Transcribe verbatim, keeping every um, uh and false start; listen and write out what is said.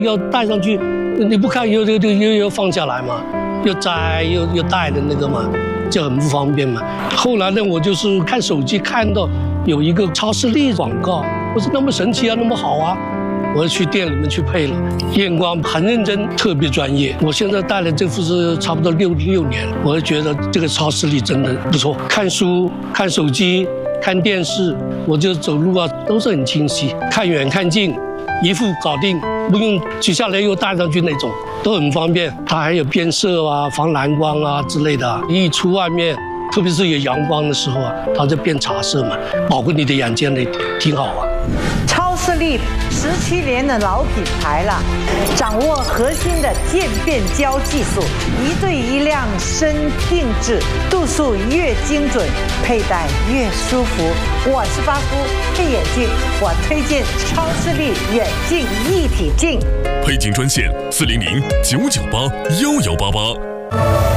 要戴上去，你不看又又又又又放下来嘛，又摘又又戴的那个嘛，就很不方便嘛。后来呢，我就是看手机看到有一个超视力广告，我说那么神奇啊，那么好啊，我就去店里面去配了，验光很认真，特别专业。我现在戴了这副是差不多六六年了，我就觉得这个超视力真的不错，看书、看手机、看电视，我就走路啊都是很清晰，看远看近。一副搞定，不用取下来又戴上去那种，都很方便。它还有变色啊、防蓝光啊之类的。一出外面，特别是有阳光的时候啊，它就变茶色嘛，保护你的眼睛的挺好啊。 超视力十七年的老品牌了，掌握核心的渐变焦技术，一对一亮深定制，度数越精准，佩戴越舒服。我是巴夫，配眼镜，我推荐超视力远近一体镜。 配镜专线四零零九九八幺幺八八。